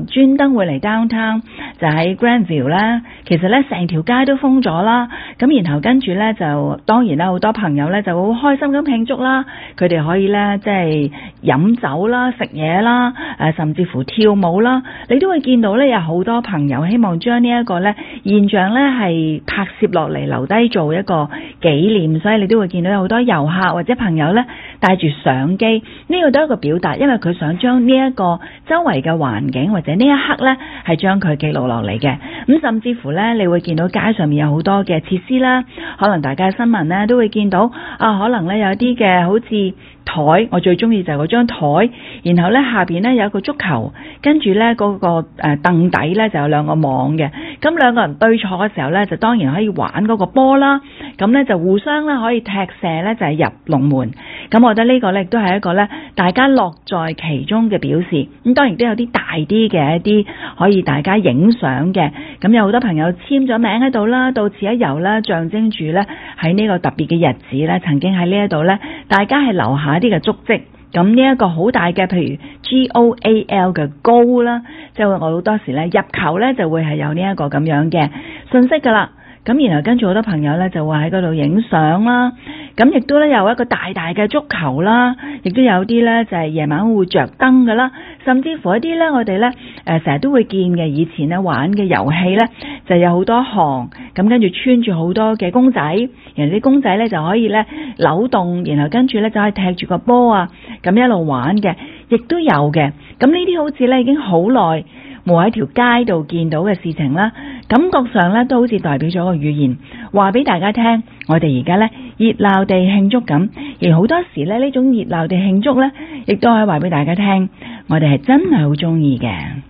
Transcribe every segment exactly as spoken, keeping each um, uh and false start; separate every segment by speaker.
Speaker 1: 能專登會嚟 downtown，就喺 Grandview 啦。其實咧成條街都封咗啦，咁然後跟住咧就當然啦，好多朋友咧就好開心咁慶祝啦，佢哋可以咧即係飲酒啦、食嘢啦、誒甚至乎跳舞啦，你都會見到咧有好多朋友希望將呢一個咧現象咧係拍攝落嚟留低做一個紀念，所以你都會見到有好多遊客或者朋友咧帶住相機，呢個都係一個表達，因為佢想將呢一個周圍嘅環境或者呢一刻咧係將佢記錄落嚟嘅。咁甚至乎咧你會見到街上面有好多嘅設施啦，可能大家新聞咧都會見到啊，可能咧有啲嘅好似台，我最中意就係嗰張台，然後咧下邊咧有一個足球，跟住咧嗰個誒凳底咧就有兩個網嘅，咁兩個人對坐嘅時候咧就當然可以玩嗰個波啦，咁咧就互相咧可以踢射咧就係入龍門，咁我覺得呢個咧亦都係一個咧大家樂在其中嘅表示，咁當然都有啲大啲嘅一啲可以大家影相嘅，咁有好多朋友簽咗名喺度啦，到此一遊啦，象徵住咧喺呢個特別嘅日子咧，曾經喺呢一度咧大家係留下一啲嘅足跡，咁呢一個好大嘅，譬如 G O A L 嘅高啦，即係我好多時咧入球咧就會係有呢一個咁樣嘅信息噶啦，咁然後跟住好多朋友咧就會喺嗰度影相啦，咁亦都咧有一個大大嘅足球啦，亦都有啲咧就係夜晚會着燈噶啦，甚至乎一啲咧我哋咧誒成日都會見嘅以前咧玩嘅遊戲咧就有好多行，咁跟住穿住好多嘅公仔，然後啲公仔咧就可以咧扭動，然後跟住咧就可以踢住個波啊，咁一路玩嘅，亦都有嘅。咁呢啲好似咧已經好耐冇喺條街度見到嘅事情啦，感覺上咧都好似代表咗個語言，話俾大家聽，我哋而家咧熱鬧地慶祝緊，而好多時咧呢種熱鬧地慶祝咧，亦都可以話俾大家聽，我哋係真係好中意嘅。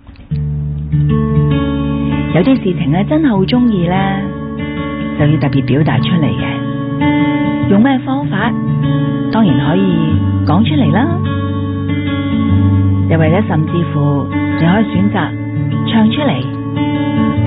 Speaker 1: 有啲事情咧真係好中意咧，就要特別表達出嚟嘅。用咩方法？當然可以講出嚟啦，又或者甚至乎你可以選擇唱出嚟。